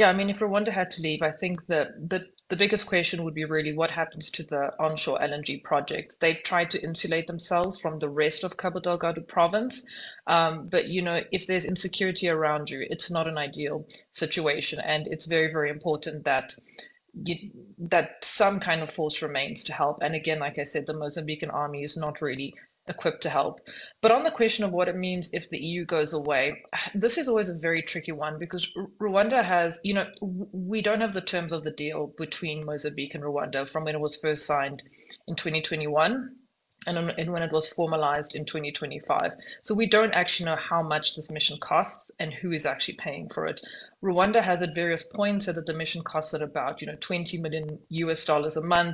Yeah, I mean, if Rwanda had to leave, I think the biggest question would be really what happens to the onshore LNG projects. They've tried to insulate themselves from the rest of Cabo Delgado province, but if there's insecurity around you, it's not an ideal situation, and it's very, very important that some kind of force remains to help. And again, like I said, the Mozambican army is not really equipped to help. But on the question of what it means if the EU goes away, this is always a very tricky one because Rwanda has, we don't have the terms of the deal between Mozambique and Rwanda from when it was first signed in 2021 and when it was formalized in 2025. So we don't actually know how much this mission costs and who is actually paying for it. Rwanda has at various points said that the mission costs at about, 20 million US dollars a month.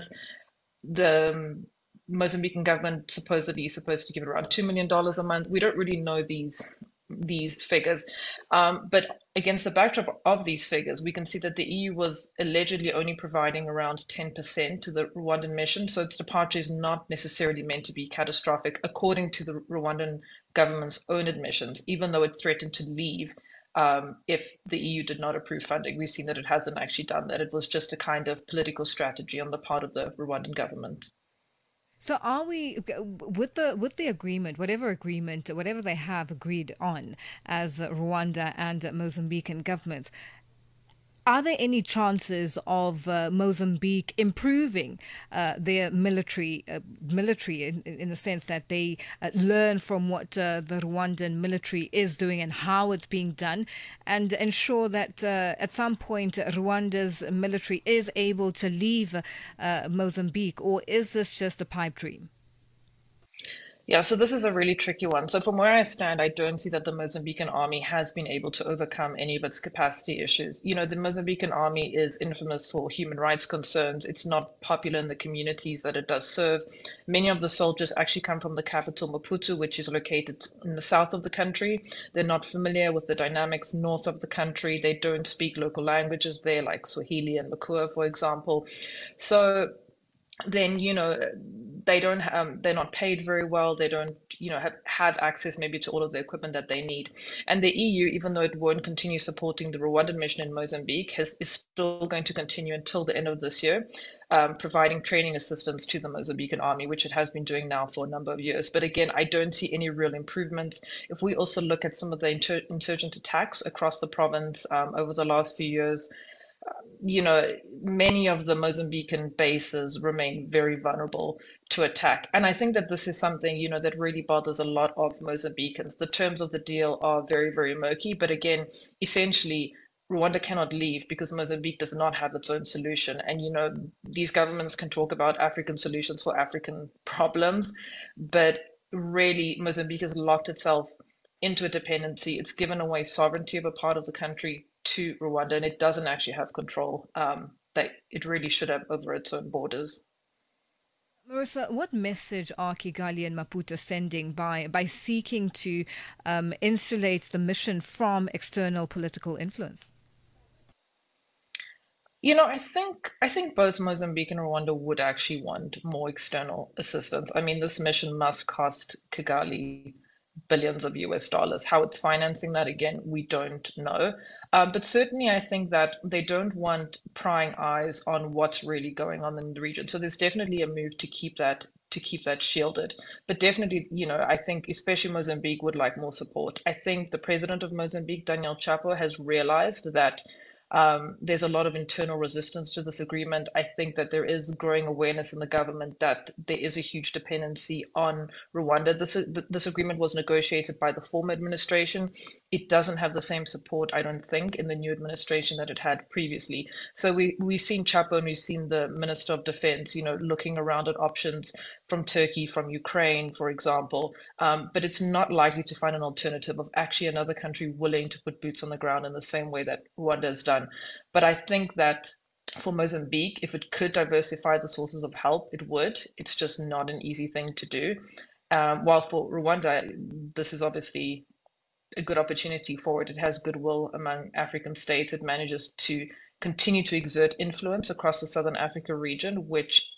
The Mozambican government supposedly is supposed to give it around $2 million a month. We don't really know these figures. But against the backdrop of these figures, we can see that the EU was allegedly only providing around 10% to the Rwandan mission. So its departure is not necessarily meant to be catastrophic, according to the Rwandan government's own admissions, even though it threatened to leave if the EU did not approve funding. We've seen that it hasn't actually done that. It was just a kind of political strategy on the part of the Rwandan government. So are we with the agreement, whatever they have agreed on as Rwanda and Mozambican governments? Are there any chances of Mozambique improving their military in the sense that they learn from what the Rwandan military is doing and how it's being done, and ensure that at some point Rwanda's military is able to leave Mozambique, or is this just a pipe dream? Yeah, so this is a really tricky one. So from where I stand, I don't see that the Mozambican army has been able to overcome any of its capacity issues. The Mozambican army is infamous for human rights concerns. It's not popular in the communities that it does serve. Many of the soldiers actually come from the capital, Maputo, which is located in the south of the country. They're not familiar with the dynamics north of the country. They don't speak local languages there, like Swahili and Makua, for example. So then they're not paid very well. They don't have access maybe to all of the equipment that they need. And the EU, even though it won't continue supporting the Rwandan mission in Mozambique, is still going to continue until the end of this year, providing training assistance to the Mozambican army, which it has been doing now for a number of years. But again, I don't see any real improvements. If we also look at some of the insurgent attacks across the province over the last few years, many of the Mozambican bases remain very vulnerable to attack. And I think that this is something, that really bothers a lot of Mozambicans. The terms of the deal are very, very murky. But again, essentially, Rwanda cannot leave because Mozambique does not have its own solution. And, these governments can talk about African solutions for African problems, but really, Mozambique has locked itself into a dependency. It's given away sovereignty of a part of the country to Rwanda, and it doesn't actually have control that it really should have over its own borders. Marissa, what message are Kigali and Maputo sending by seeking to insulate the mission from external political influence? I think both Mozambique and Rwanda would actually want more external assistance. I mean, this mission must cost Kigali billions of US dollars. How it's financing that, again, we don't know. But certainly, I think that they don't want prying eyes on what's really going on in the region. So there's definitely a move to keep that shielded. But definitely, I think especially Mozambique would like more support. I think the president of Mozambique, Daniel Chapo, has realized that there's a lot of internal resistance to this agreement. I think that there is growing awareness in the government that there is a huge dependency on Rwanda. This agreement was negotiated by the former administration. It doesn't have the same support, I don't think, in the new administration that it had previously. So we've seen Chapo and we've seen the Minister of Defense, looking around at options from Turkey, from Ukraine, for example. But it's not likely to find an alternative of actually another country willing to put boots on the ground in the same way that Rwanda has done. But I think that for Mozambique, if it could diversify the sources of help, it would. It's just not an easy thing to do. While for Rwanda, this is obviously a good opportunity for it. It has goodwill among African states. It manages to continue to exert influence across the Southern Africa region, which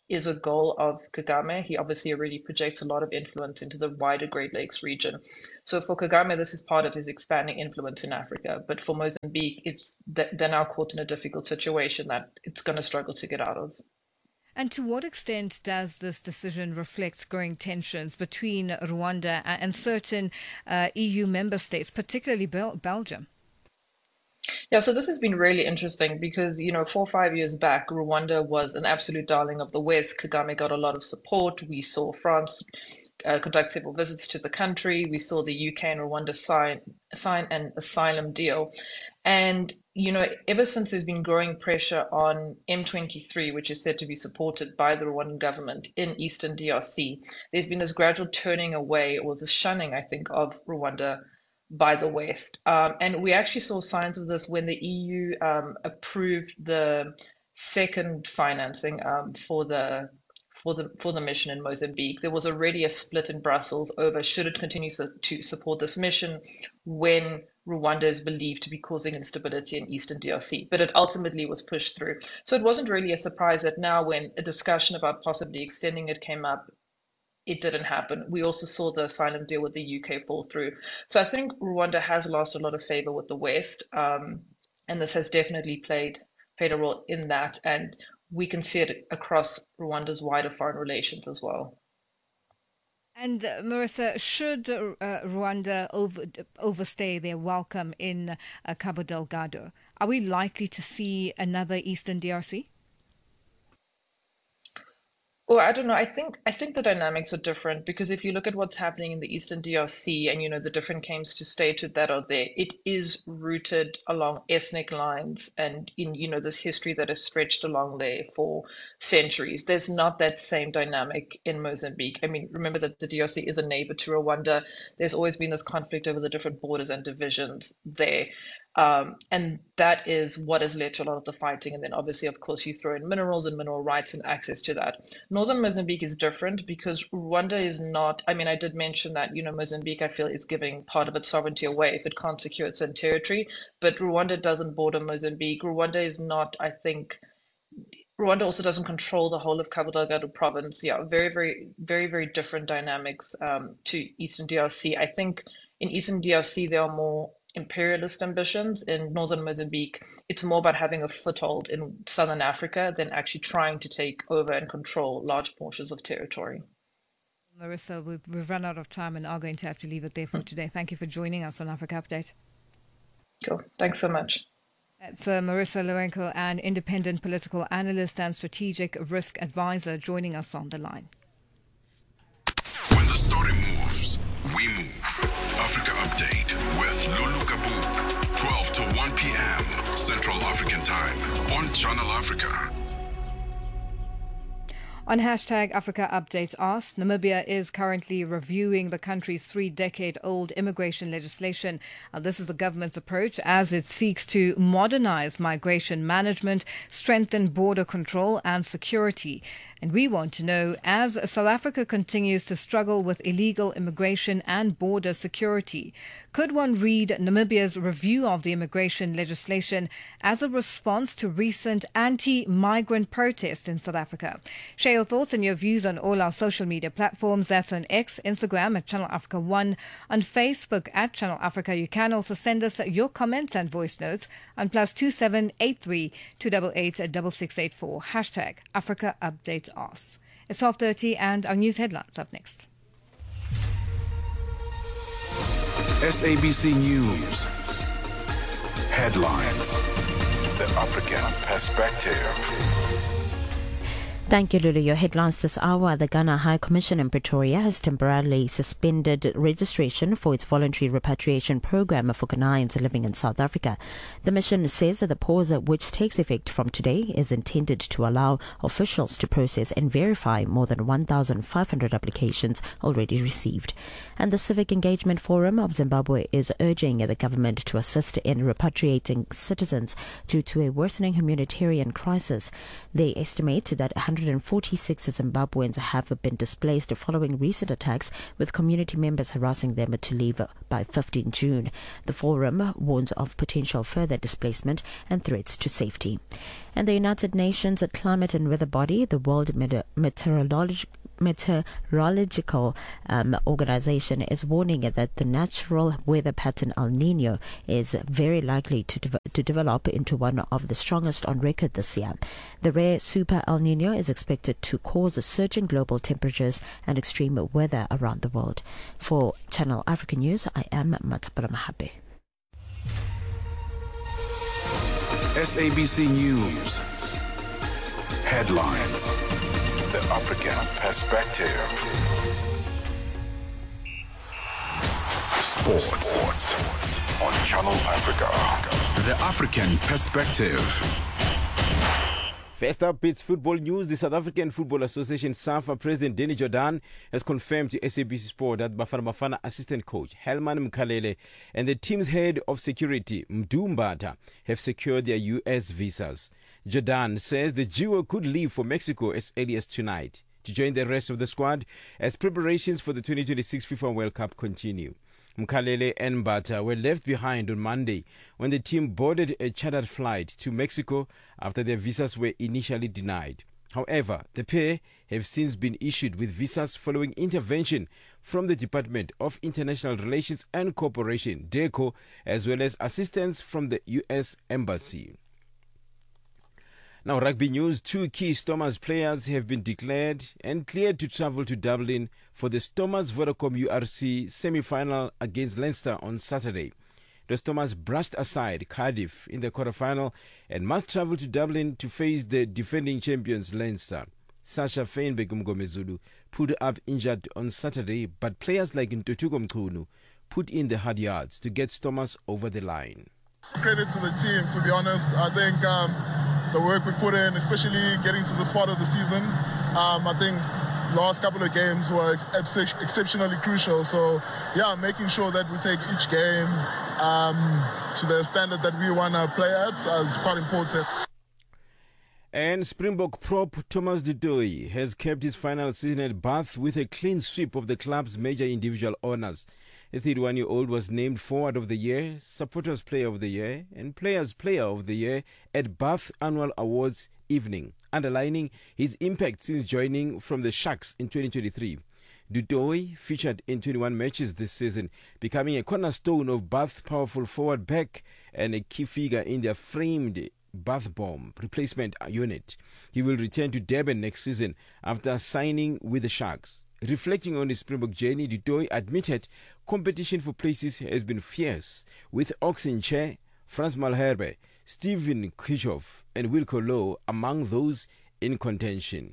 is a goal of Kagame. He obviously already projects a lot of influence into the wider Great Lakes region. So for Kagame, this is part of his expanding influence in Africa. But for Mozambique, they're now caught in a difficult situation that it's going to struggle to get out of. And to what extent does this decision reflect growing tensions between Rwanda and certain EU member states, particularly Belgium? Yeah, so this has been really interesting because, 4 or 5 years back, Rwanda was an absolute darling of the West. Kagame got a lot of support. We saw France conduct several visits to the country. We saw the UK and Rwanda sign an asylum deal. And, ever since there's been growing pressure on M23, which is said to be supported by the Rwandan government in Eastern DRC, there's been this gradual turning away or this shunning, I think, of Rwanda by the West. And we actually saw signs of this when the EU approved the second financing for the mission in Mozambique. There was already a split in Brussels over should it continue to support this mission when Rwanda is believed to be causing instability in Eastern DRC, but it ultimately was pushed through. So it wasn't really a surprise that now when a discussion about possibly extending it came up, it didn't happen. We also saw the asylum deal with the UK fall through. So I think Rwanda has lost a lot of favor with the West, and this has definitely played a role in that. And we can see it across Rwanda's wider foreign relations as well. And Marissa, should Rwanda overstay their welcome in Cabo Delgado, are we likely to see another Eastern DRC? Well, I don't know. I think the dynamics are different because if you look at what's happening in the Eastern DRC and the different claims to statehood that are there, it is rooted along ethnic lines and in this history that has stretched along there for centuries. There's not that same dynamic in Mozambique. I mean, remember that the DRC is a neighbor to Rwanda. There's always been this conflict over the different borders and divisions there. And that is what has led to a lot of the fighting. And then obviously, of course, you throw in minerals and mineral rights and access to that. Northern Mozambique is different because Rwanda is not, I mean, I did mention that, Mozambique, I feel, is giving part of its sovereignty away if it can't secure its own territory. But Rwanda doesn't border Mozambique. Rwanda is not, I think, Rwanda also doesn't control the whole of Cabo Delgado province. Yeah, very, very, very, very different dynamics to Eastern DRC. I think in Eastern DRC, there are more imperialist ambitions. In northern Mozambique, it's more about having a foothold in southern Africa than actually trying to take over and control large portions of territory. Marissa, we've run out of time and are going to have to leave it there for today. Thank you for joining us on Africa Update. Cool. Thanks so much. That's Marissa Lowenko, an independent political analyst and strategic risk advisor, joining us on the line. When the story moves, we move. Africa Update with Lulu Kabu, 12 to 1 p.m. Central African Time on Channel Africa. On hashtag Africa Update Ask, Namibia is currently reviewing the country's 3-decade-old immigration legislation. This is the government's approach as it seeks to modernize migration management, strengthen border control and security. And we want to know, as South Africa continues to struggle with illegal immigration and border security, could one read Namibia's review of the immigration legislation as a response to recent anti-migrant protests in South Africa? Share your thoughts and your views on all our social media platforms. That's on X, Instagram at Channel Africa 1, on Facebook at Channel Africa. You can also send us your comments and voice notes on +27 83 288 6684. Hashtag Africa Update Ask. It's 12:30 and our news headlines up next. SABC News. Headlines. The African Perspective. Thank you, Lulu. Your headlines this hour. The Ghana High Commission in Pretoria has temporarily suspended registration for its voluntary repatriation program for Ghanaians living in South Africa. The mission says that the pause, which takes effect from today, is intended to allow officials to process and verify more than 1,500 applications already received. And the Civic Engagement Forum of Zimbabwe is urging the government to assist in repatriating citizens due to a worsening humanitarian crisis. They estimate that 100 146 Zimbabweans have been displaced following recent attacks, with community members harassing them to leave by 15 June. The forum warns of potential further displacement and threats to safety. And the United Nations Climate and Weather Body, the World Meteorological Organization, is warning that the natural weather pattern El Nino is very likely to develop into one of the strongest on record this year. The rare Super El Nino is expected to cause a surge in global temperatures and extreme weather around the world. For Channel Africa News, I am Matapala Mahabe. SABC News. Headlines. The African Perspective. Sports on Channel Africa. The African Perspective. First up, it's football news. The South African Football Association SAFA President Danny Jordaan has confirmed to SABC Sport that Bafana Bafana assistant coach Helman Mkhalele and the team's head of security Mdu Mbata have secured their US visas. Jordaan says the duo could leave for Mexico as early as tonight to join the rest of the squad as preparations for the 2026 FIFA World Cup continue. Mkhalele and Mbata were left behind on Monday when the team boarded a chartered flight to Mexico after their visas were initially denied. However, the pair have since been issued with visas following intervention from the Department of International Relations and Cooperation, DECO, as well as assistance from the U.S. Embassy. Now, rugby news. 2 key Stormers players have been declared and cleared to travel to Dublin for the Stormers Vodacom URC semi-final against Leinster on Saturday. The Stormers brushed aside Cardiff in the quarter-final and must travel to Dublin to face the defending champions Leinster. Sasha Feinberg Mgomezulu pulled up injured on Saturday, but players like Ntotuko Mchunu put in the hard yards to get Stormers over the line. Credit to the team, to be honest. I think the work we put in, especially getting to this part of the season, I think last couple of games were exceptionally crucial. So, yeah, making sure that we take each game to the standard that we want to play at is quite important. And Springbok prop Thomas du Toit has kept his final season at Bath with a clean sweep of the club's major individual honours. The 31-year-old was named Forward of the Year, Supporters Player of the Year, and Players Player of the Year at Bath Annual Awards evening, underlining his impact since joining from the Sharks in 2023. Du Toit featured in 21 matches this season, becoming a cornerstone of Bath's powerful forward back and a key figure in their framed Bath Bomb replacement unit. He will return to Durban next season after signing with the Sharks. Reflecting on his Springbok journey, Du Toit admitted competition for places has been fierce, with Oxen Che, Frans Malherbe, Stephen Kirchhoff and Wilco Louw among those in contention.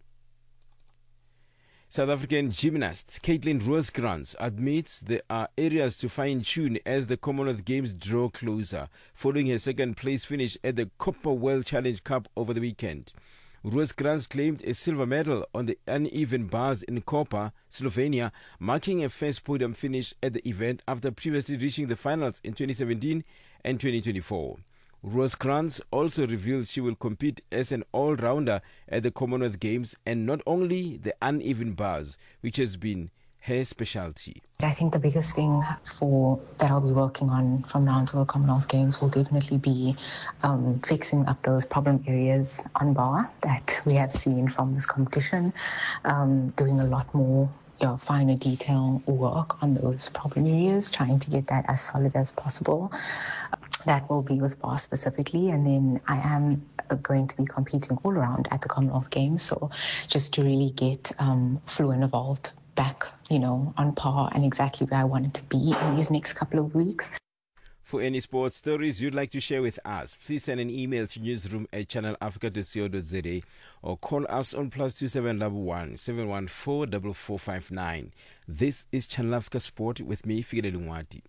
South African gymnast Caitlin Rooskrans admits there are areas to fine-tune as the Commonwealth Games draw closer, following her second-place finish at the Coppa World Challenge Cup over the weekend. Rooskrans claimed a silver medal on the uneven bars in Koper, Slovenia, marking a first podium finish at the event after previously reaching the finals in 2017 and 2024. Rooskrans also revealed she will compete as an all-rounder at the Commonwealth Games and not only the uneven bars, which has been her specialty. I think the biggest thing that I'll be working on from now until the Commonwealth Games will definitely be fixing up those problem areas on bar that we have seen from this competition, doing a lot more finer detail work on those problem areas, trying to get that as solid as possible. That will be with bar specifically, and then I am going to be competing all around at the Commonwealth Games, so just to really get Flo and Evolved back, on par and exactly where I want it to be in these next couple of weeks. For any sports stories you'd like to share with us, please send an email to newsroom@channelafrica.co.za or call us on +2711 714 4459. This is Channel Africa Sport with me, Figile Lungwati.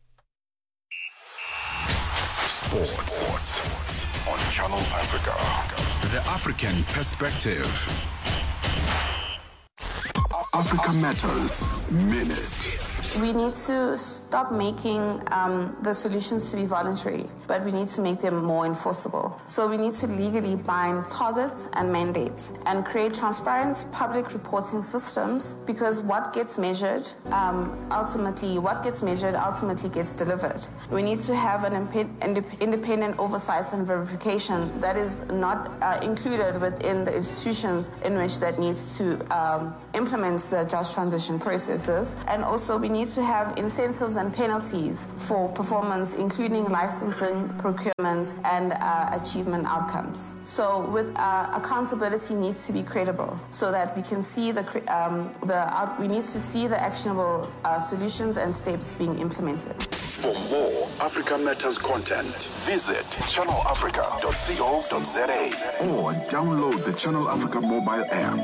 Sports on Channel Africa. The African Perspective. Africa Matters Minute. We need to stop making the solutions to be voluntary. but we need to make them more enforceable. So we need to legally bind targets and mandates and create transparent public reporting systems, because what gets measured ultimately gets delivered. We need to have an independent oversight and verification that is not included within the institutions in which that needs to implement the just transition processes. And also we need to have incentives and penalties for performance, including licensing, procurement, and achievement outcomes. So with accountability needs to be credible, so that we can see we need to see the actionable solutions and steps being implemented. For more Africa Matters content, visit channelafrica.co.za or download the Channel Africa mobile app.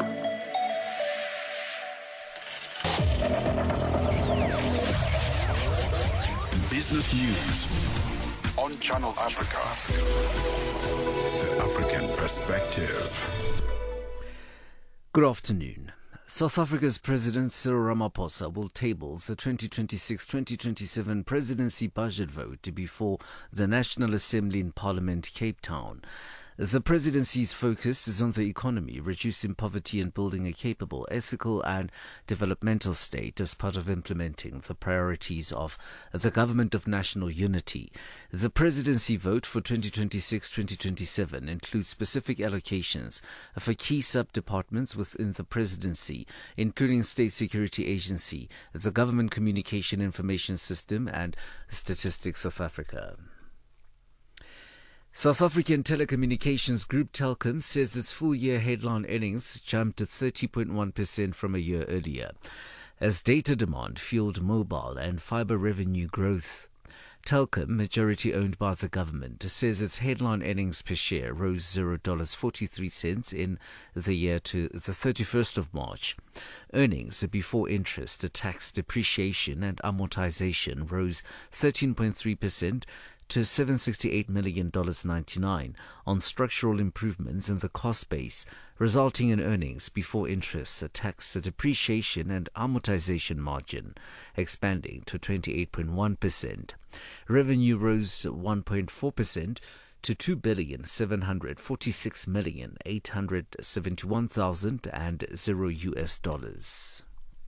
Business News on Channel Africa. The African perspective. Good afternoon. South Africa's President Cyril Ramaphosa will table the 2026-2027 presidency budget vote before the National Assembly in Parliament, Cape Town. The presidency's focus is on the economy, reducing poverty and building a capable, ethical and developmental state as part of implementing the priorities of the Government of National Unity. The presidency vote for 2026-2027 includes specific allocations for key sub-departments within the presidency, including State Security Agency, the Government Communication Information System and Statistics South Africa. South African telecommunications group Telkom says its full-year headline earnings jumped to 30.1% from a year earlier, as data demand fueled mobile and fibre revenue growth. Telkom, majority owned by the government, says its headline earnings per share rose $0.43 in the year to the 31st of March. Earnings before interest, tax, depreciation and amortization rose 13.3% to $768 million 99 on structural improvements in the cost base, resulting in earnings before interest, tax, depreciation and amortization margin expanding to 28.1%. Revenue rose 1.4% to $2,746,871,000.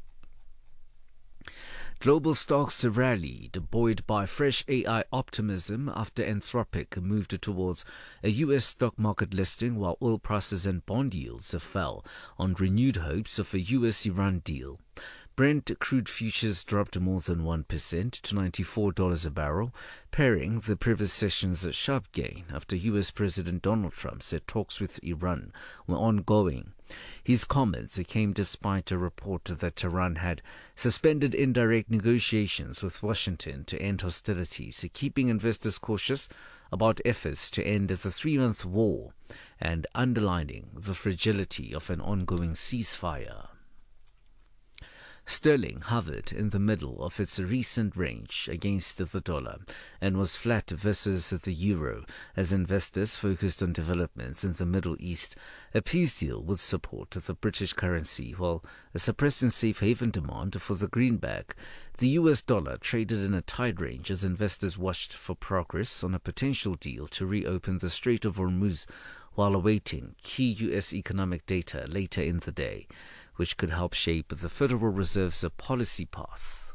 Global stocks rallied, buoyed by fresh AI optimism after Anthropic moved towards a U.S. stock market listing, while oil prices and bond yields fell on renewed hopes of a U.S.-Iran deal. Brent crude futures dropped more than 1% to $94 a barrel, pairing the previous session's sharp gain after U.S. President Donald Trump said talks with Iran were ongoing. His comments came despite a report that Tehran had suspended indirect negotiations with Washington to end hostilities, keeping investors cautious about efforts to end the 3-month war and underlining the fragility of an ongoing ceasefire. Sterling hovered in the middle of its recent range against the dollar and was flat versus the euro as investors focused on developments in the Middle East. A peace deal would support the British currency while suppressing safe haven demand for the greenback. The US dollar traded in a tight range as investors watched for progress on a potential deal to reopen the Strait of Hormuz while awaiting key US economic data later in the day, which could help shape the Federal Reserve's policy path.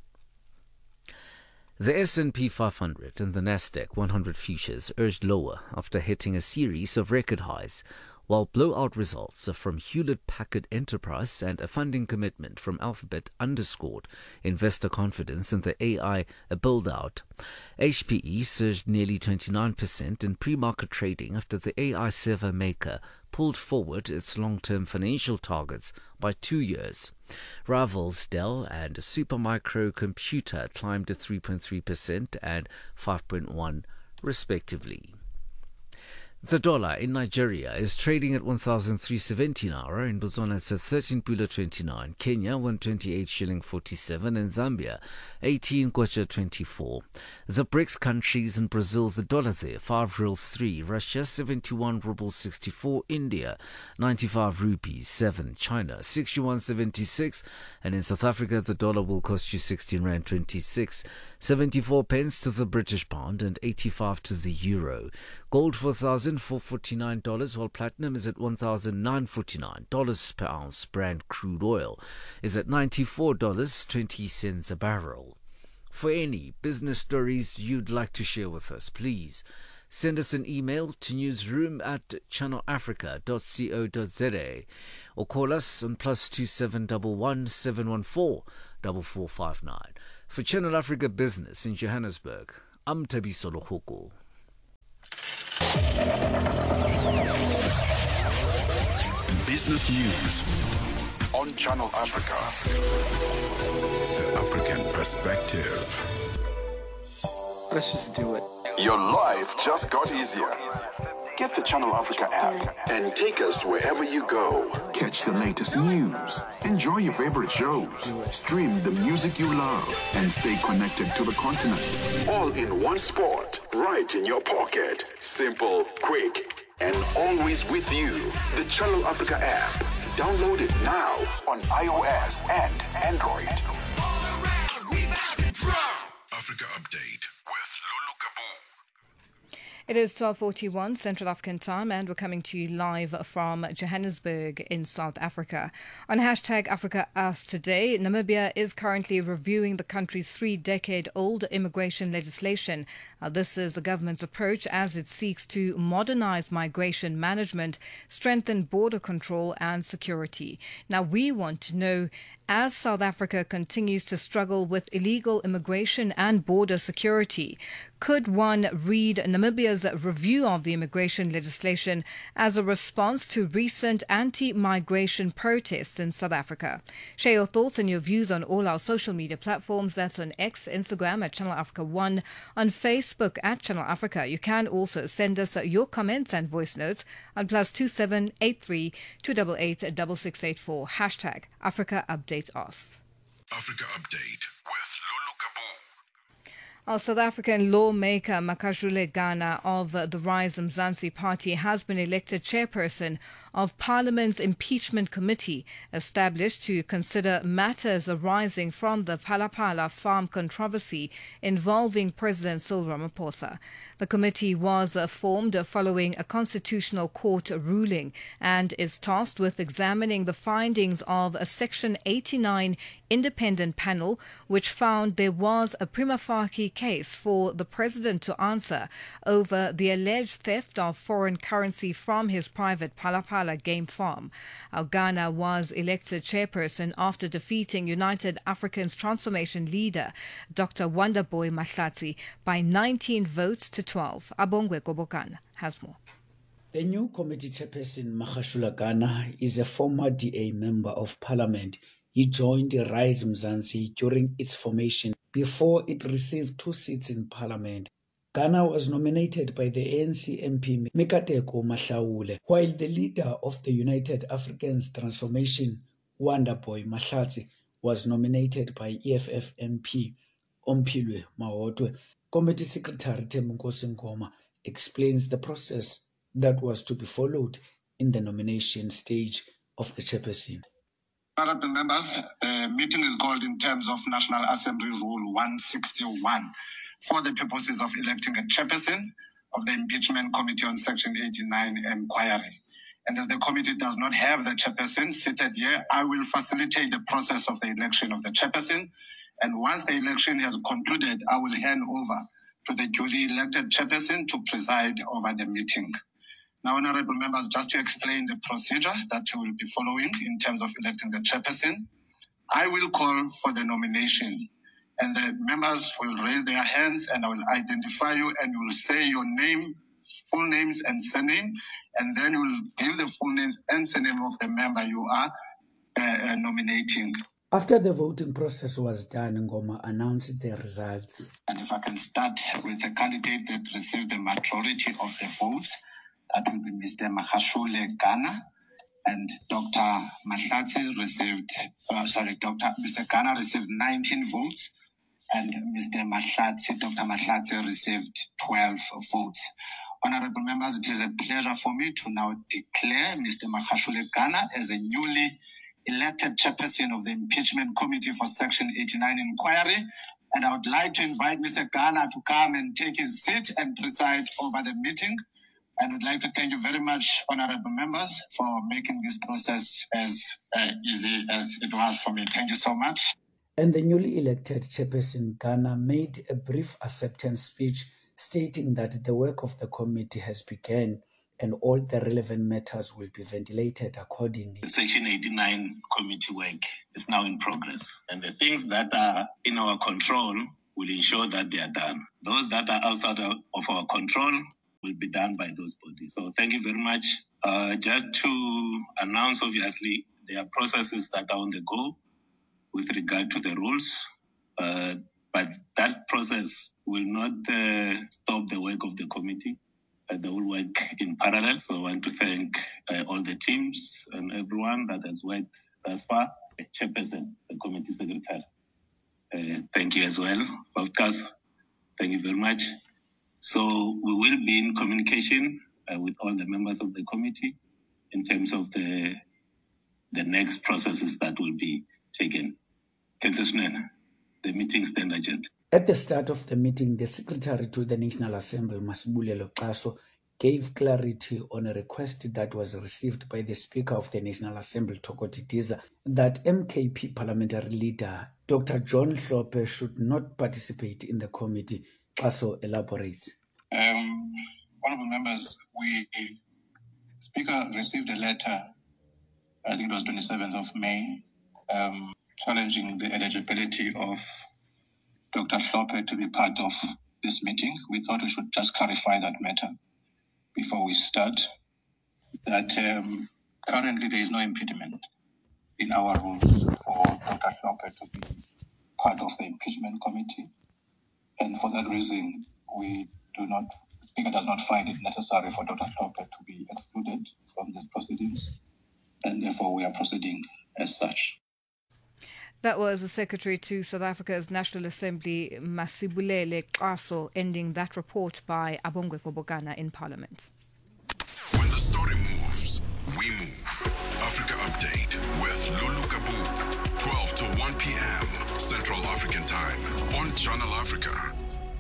The S&P 500 and the Nasdaq 100 futures urged lower after hitting a series of record highs, while blowout results from Hewlett-Packard Enterprise and a funding commitment from Alphabet underscored investor confidence in the AI build-out. HPE surged nearly 29% in pre-market trading after the AI server maker pulled forward its long-term financial targets by 2 years. Rivals Dell and Supermicro Computer climbed to 3.3% and 5.1% respectively. The dollar in Nigeria is trading at 1,370 naira. In Botswana, it's at 13.29. Kenya, 128 shilling 47. In Zambia, 18 kwacha 24. The BRICS countries in Brazil, the dollar there, 5 reals 3. Russia, 71 rubles 64. India, 95 rupees 7. China, 61.76. And in South Africa, the dollar will cost you 16 rand 26. 74 pence to the British pound and 85 to the euro. Gold for $1,449, while platinum is at $1,949 per ounce. Brent crude oil is at $94.20 a barrel. For any business stories you'd like to share with us, please send us an email to newsroom@channelafrica.co.za or call us on +2711 714 4459. For Channel Africa Business in Johannesburg, I'm Tabiso Lohoko. Business news on Channel Africa. The African perspective. Let's just do it. Your life just got easier. Get the Channel Africa app and take us wherever you go. Catch the latest news, enjoy your favorite shows, stream the music you love, and stay connected to the continent. All in one spot, right in your pocket. Simple, quick, and always with you. The Channel Africa app. Download it now on iOS and Android. Africa Update with Lulu Kabu. It is 12:41 Central African time, and we're coming to you live from Johannesburg in South Africa. On hashtag Africa Us today, Namibia is currently reviewing the country's 3-decade-old immigration legislation. This is the government's approach as it seeks to modernize migration management, strengthen border control and security. Now, we want to know, as South Africa continues to struggle with illegal immigration and border security, could one read Namibia's review of the immigration legislation as a response to recent anti-migration protests in South Africa? Share your thoughts and your views on all our social media platforms. That's on X, Instagram at Channel Africa 1, on Facebook at Channel Africa. You can also send us your comments and voice notes on +2783 288 6684. Hashtag Africa Update Us. Africa Update with Lulu Kabu. Our South African lawmaker Makajule Ghana of the Rise Mzansi Party has been elected chairperson of Parliament's Impeachment Committee, established to consider matters arising from the Phalaphala farm controversy involving President Cyril Ramaphosa. The committee was formed following a constitutional court ruling and is tasked with examining the findings of a Section 89 independent panel, which found there was a prima facie case for the president to answer over the alleged theft of foreign currency from his private Phalaphala game farm. Ghana was elected chairperson after defeating United Africans Transformation leader Dr. Wonderboy Mahlatsi by 19 votes to 12. Abongwe Kobokana has more. The new committee chairperson, Makajule Ghana, is a former DA member of parliament. He joined the Rise Mzansi during its formation before it received 2 seats in parliament. Ghana was nominated by the ANC MP Mikateko Mahlaule, while the leader of the United Africans Transformation, Wonderboy Mahlatsi, was nominated by EFF MP Ompilwe Mahotwe. Committee Secretary Temunkosi Ngoma explains the process that was to be followed in the nomination stage of the chairperson. Honourable members, the meeting is called in terms of National Assembly Rule 161 for the purposes of electing a chairperson of the Impeachment Committee on Section 89 inquiry. And as the committee does not have the chairperson seated here, I will facilitate the process of the election of the chairperson. And once the election has concluded, I will hand over to the duly elected chairperson to preside over the meeting. Now, honourable members, just to explain the procedure that we will be following in terms of electing the chairperson, I will call for the nomination, and the members will raise their hands, and I will identify you, and you will say your name, full names and surname, and then you will give the full names and surname of the member you are nominating. After the voting process was done, Ngoma announced the results. And if I can start with the candidate that received the majority of the votes, That will be Mr. Magashule Ghana. And Dr. Mahlatsi received, Mr. Ghana received 19 votes. And Dr. Mahlatsi received 12 votes. Honorable members, it is a pleasure for me to now declare Mr. Magashule Ghana as a newly elected chairperson of the Impeachment Committee for Section 89 inquiry. And I would like to invite Mr. Ghana to come and take his seat and preside over the meeting. And would like to thank you very much, honorable members, for making this process as easy as it was for me. Thank you so much. And the newly elected chairperson Ghana made a brief acceptance speech stating that the work of the committee has begun and all the relevant matters will be ventilated accordingly. The Section 89 committee work is now in progress, and the things that are in our control will ensure that they are done. Those that are outside of our control will be done by those bodies. So thank you very much. Just to announce, obviously, there are processes that are on the go with regard to the rules, but that process will not stop the work of the committee. They will work in parallel. So I want to thank all the teams and everyone that has worked thus far. The chairperson, the committee secretary. Thank you as well, Podcast. Thank you very much. So we will be in communication with all the members of the committee in terms of the next processes that will be taken. The meeting stand adjourned. At the start of the meeting, the Secretary to the National Assembly, Masibulelo Qaso, gave clarity on a request that was received by the Speaker of the National Assembly, Thoko Didiza, that MKP parliamentary leader Dr. John Hlophe should not participate in the committee. Qaso elaborates. Honorable members, Speaker received a letter, I think it was 27th of May, challenging the eligibility of Dr. Hlophe to be part of this meeting. We thought we should just clarify that matter before we start, that currently there is no impediment in our rules for Dr. Hlophe to be part of the impeachment committee. And for that reason, Speaker does not find it necessary for Dr. Hlophe to be excluded from these proceedings, and therefore we are proceeding as such. That was the Secretary to South Africa's National Assembly, Masibulelo Qaso, ending that report by Abongwe Kobokana in Parliament. When the story moves, we move. Africa Update with Lulu Kabu, 12 to 1 p.m. Central African Time on Channel Africa.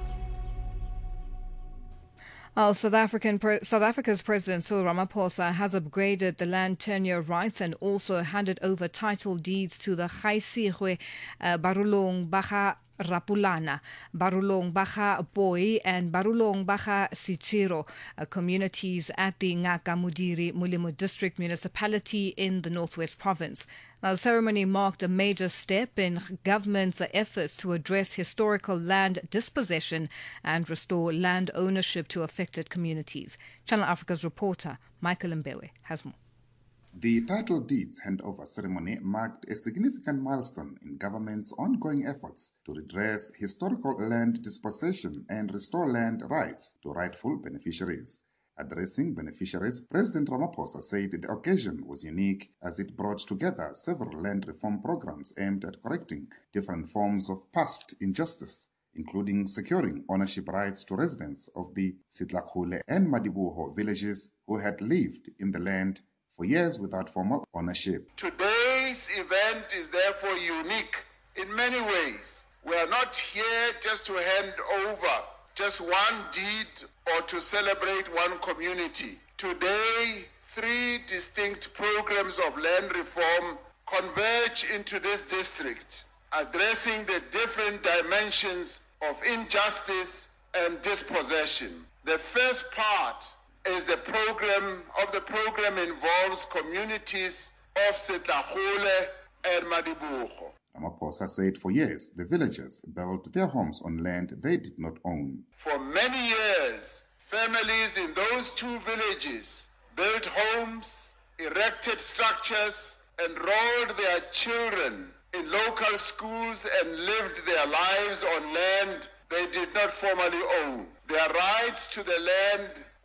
South Africa's President Cyril Ramaphosa has upgraded the land tenure rights and also handed over title deeds to the Khaisirwe, Barulong Baga Rapulana, Barulong Baga Boy and Barulong Baga Sitiro communities at the Ngaka Mudiri Mulimo District Municipality in the Northwest Province. Now, the ceremony marked a major step in government's efforts to address historical land dispossession and restore land ownership to affected communities. Channel Africa's reporter Michael Mbewe has more. The title deeds handover ceremony marked a significant milestone in government's ongoing efforts to redress historical land dispossession and restore land rights to rightful beneficiaries. Addressing beneficiaries, President Ramaphosa said the occasion was unique as it brought together several land reform programs aimed at correcting different forms of past injustice, including securing ownership rights to residents of the Sitlakhule and Madibuho villages who had lived in the land for years without formal ownership. Today's event is therefore unique in many ways. We are not here just to hand over just one deed or to celebrate one community. Today, 3 distinct programs of land reform converge into this district, addressing the different dimensions of injustice and dispossession. The first part is the program involves communities of Sitlakhule and Madibuho. Ramaphosa said for years the villagers built their homes on land they did not own. For many years, families in those 2 villages built homes, erected structures, enrolled their children in local schools and lived their lives on land they did not formally own. Their rights to the land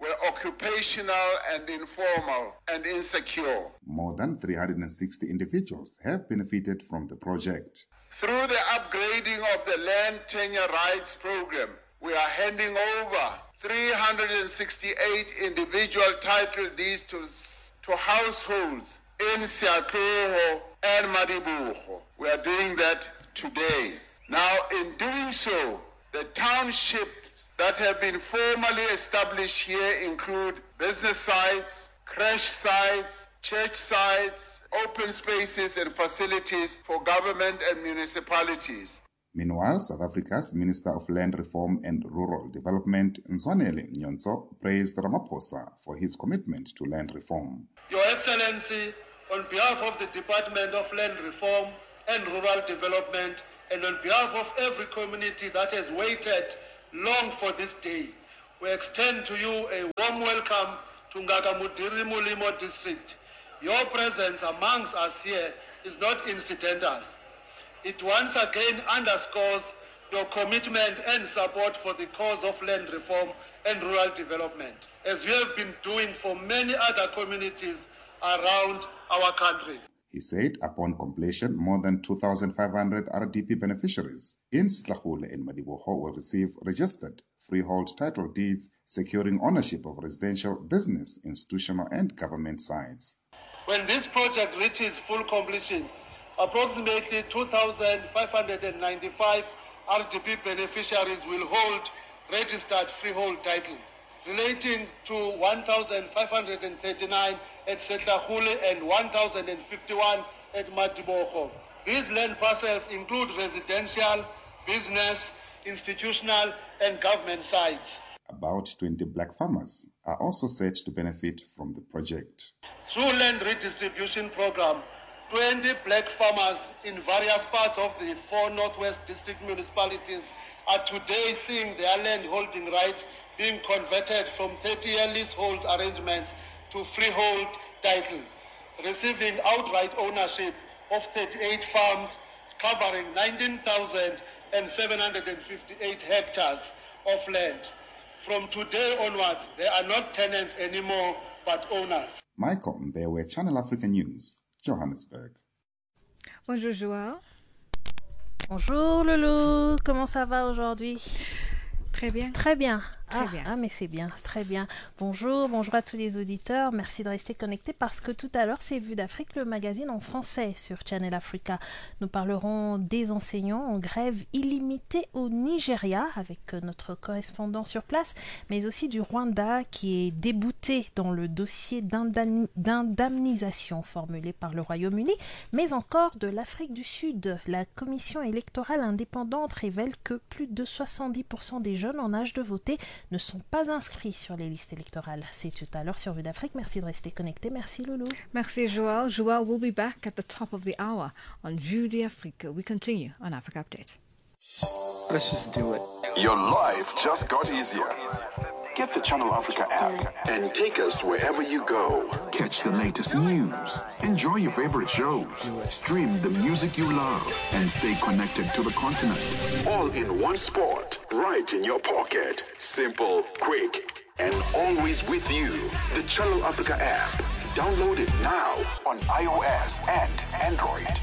were occupational and informal and insecure. More than 360 individuals have benefited from the project. Through the upgrading of the Land Tenure Rights Program, we are handing over 368 individual title deeds to households in Siatloho and Madibuho. We are doing that today. Now, in doing so, the townships that have been formally established here include business sites, crash sites, church sites, open spaces and facilities for government and municipalities. Meanwhile, South Africa's Minister of Land Reform and Rural Development, Nzwanele Nyonso, praised Ramaphosa for his commitment to land reform. Your Excellency, on behalf of the Department of Land Reform and Rural Development, and on behalf of every community that has waited long for this day, we extend to you a warm welcome to Ngagamudiri Mulimo District. Your presence amongst us here is not incidental. It once again underscores your commitment and support for the cause of land reform and rural development, as you have been doing for many other communities around our country. He said upon completion, more than 2,500 RDP beneficiaries in Sitlagole and Madibuho will receive registered freehold title deeds securing ownership of residential, business, institutional and government sites. When this project reaches full completion, approximately 2,595 RDP beneficiaries will hold registered freehold title, relating to 1,539 at Setlagole and 1,051 at Madibuho. These land parcels include residential, business, institutional, and government sites. About 20 black farmers are also said to benefit from the project. Through land redistribution program, 20 black farmers in various parts of the 4 Northwest District municipalities are today seeing their land holding rights being converted from 30-year leasehold arrangements to freehold title, receiving outright ownership of 38 farms covering 19,758 hectares of land. From today onwards, they are not tenants anymore, but owners. Michael Mbewe, Channel Africa News, Johannesburg. Bonjour Joël. Bonjour Loulou, comment ça va aujourd'hui? Très bien. Très bien. Très bien. Ah, mais c'est bien, c'est très bien. Bonjour à tous les auditeurs. Merci de rester connectés parce que tout à l'heure, c'est Vue d'Afrique, le magazine en français sur Channel Africa. Nous parlerons des enseignants en grève illimitée au Nigeria avec notre correspondant sur place, mais aussi du Rwanda qui est débouté dans le dossier d'indemnisation formulé par le Royaume-Uni, mais encore de l'Afrique du Sud. La commission électorale indépendante révèle que plus de 70% des jeunes en âge de voter ne sont pas inscrits sur les listes électorales. C'est tout à l'heure sur Vue d'Afrique. Merci de rester connecté. Merci Loulou. Merci Joël. Joël will be back at the top of the hour on Vue d'Afrique. We continue on Africa Update. Let's just do it. Your life just got easier. Get the Channel Africa app and take us wherever you go. Catch the latest news, enjoy your favorite shows, stream the music you love, and stay connected to the continent. All in one spot, right in your pocket. Simple, quick, and always with you. The Channel Africa app. Download it now on iOS and Android.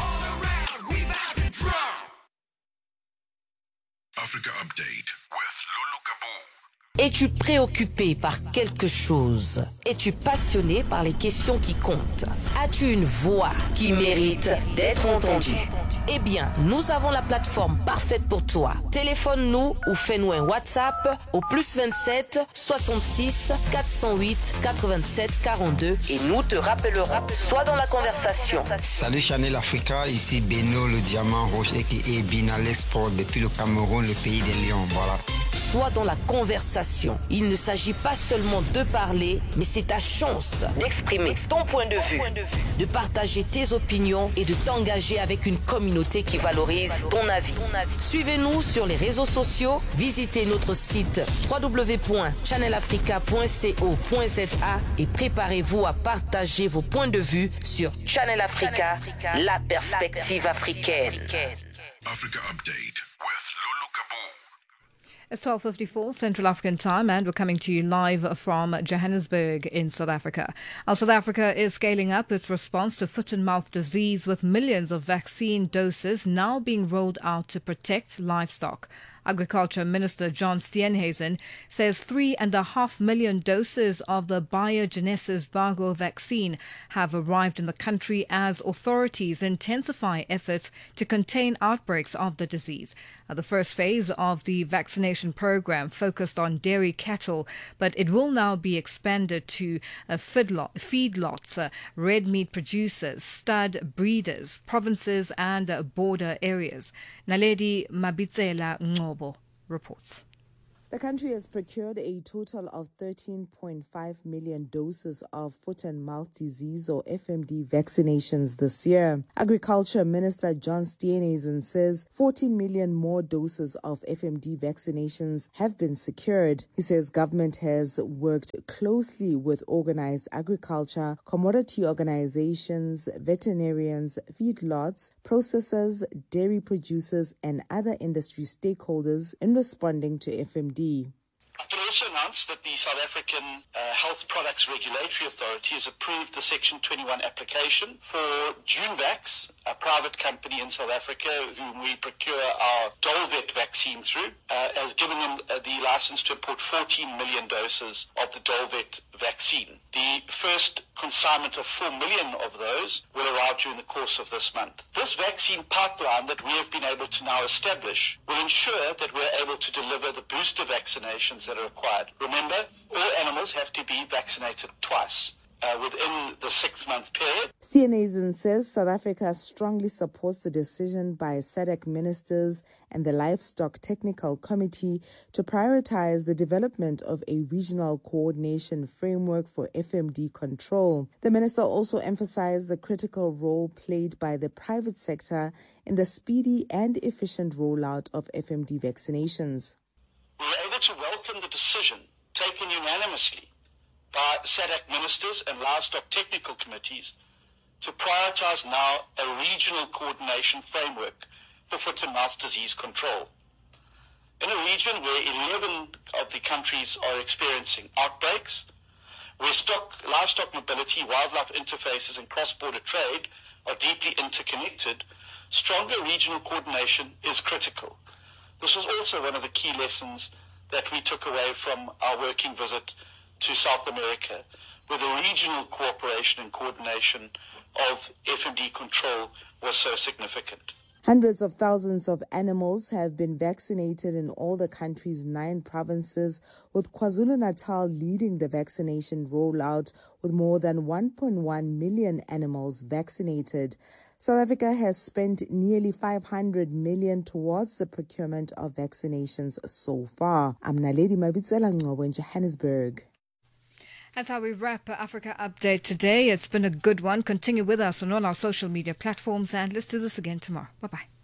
Africa Update with Lulu Kabu. Es-tu préoccupé par quelque chose? Es-tu passionné par les questions qui comptent? As-tu une voix qui mérite d'être entendue? Eh bien, nous avons la plateforme parfaite pour toi. Téléphone-nous ou fais-nous un WhatsApp au +27 66 408 87 42 et nous te rappellerons. Sois dans la conversation. Salut Channel Africa, ici Beno le diamant rouge et Binal Sport depuis le Cameroun, le pays des lions. Voilà. Sois dans la conversation. Il ne s'agit pas seulement de parler, mais c'est ta chance d'exprimer ton point de vue, de partager tes opinions et de t'engager avec une communauté qui valorise ton avis. Suivez-nous sur les réseaux sociaux, visitez notre site www.channelafrica.co.za et préparez-vous à partager vos points de vue sur Channel Africa, la perspective africaine. Africa Update with Lulu Kabu. It's 12:54 Central African Time, and we're coming to you live from Johannesburg in South Africa. South Africa is scaling up its response to foot and mouth disease, with millions of vaccine doses now being rolled out to protect livestock. Agriculture Minister John Steenhuisen says 3.5 million doses of the Biogenesis Bargo vaccine have arrived in the country as authorities intensify efforts to contain outbreaks of the disease. The first phase of the vaccination program focused on dairy cattle, but it will now be expanded to feedlots, red meat producers, stud breeders, provinces and border areas. Naledi Mabitsela Ngobo reports. The country has procured a total of 13.5 million doses of foot and mouth disease or FMD vaccinations this year. Agriculture Minister John Steenhuisen says 14 million more doses of FMD vaccinations have been secured. He says government has worked closely with organized agriculture, commodity organizations, veterinarians, feedlots, processors, dairy producers and other industry stakeholders in responding to FMD. I can also announce that the South African Health Products Regulatory Authority has approved the Section 21 application for Junevax, a private company in South Africa whom we procure our Dolvet vaccine through, has given them the license to import 14 million doses of the Dolvet vaccine. The first consignment of 4 million of those will arrive during the course of this month. This vaccine pipeline that we have been able to now establish will ensure that we're able to deliver the booster vaccinations that are required. Remember, all animals have to be vaccinated twice within the 6-month period. Steenhuisen says South Africa strongly supports the decision by SADC ministers and the Livestock Technical Committee to prioritize the development of a regional coordination framework for FMD control. The minister also emphasized the critical role played by the private sector in the speedy and efficient rollout of FMD vaccinations. We were able to welcome the decision taken unanimously by SADC ministers and livestock technical committees to prioritize now a regional coordination framework for foot and mouth disease control. In a region where 11 of the countries are experiencing outbreaks, where livestock mobility, wildlife interfaces and cross-border trade are deeply interconnected, stronger regional coordination is critical. This was also one of the key lessons that we took away from our working visit to South America, where the regional cooperation and coordination of FMD control was so significant. Hundreds of thousands of animals have been vaccinated in all the country's 9 provinces, with KwaZulu-Natal leading the vaccination rollout with more than 1.1 million animals vaccinated. South Africa has spent nearly 500 million towards the procurement of vaccinations so far. I'm Naledi Mabitsela Ngobo in Johannesburg. That's how we wrap Africa Update today. It's been a good one. Continue with us on all our social media platforms, and let's do this again tomorrow. Bye-bye.